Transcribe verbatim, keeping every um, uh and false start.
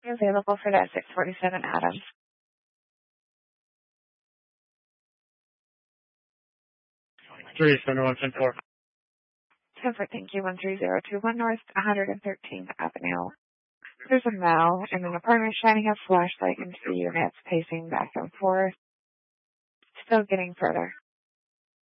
available for that six forty-seven Adams. Three seven one ten four. ten four, thank you. One three zero two one North one hundred thirteenth Avenue. There's a male in an apartment shining a flashlight into the units, pacing back and forth. Still getting further.